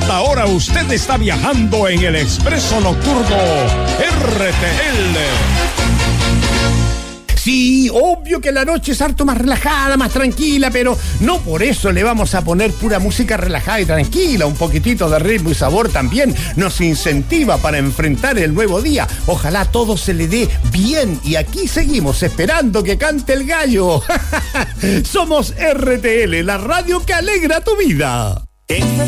Ahora usted está viajando en el expreso nocturno RTL. Sí, obvio que la noche es harto más relajada, más tranquila, pero no por eso le vamos a poner pura música relajada y tranquila. Un poquitito de ritmo y sabor también nos incentiva para enfrentar el nuevo día. Ojalá todo se le dé bien y aquí seguimos esperando que cante el gallo. Somos RTL, la radio que alegra tu vida. Esta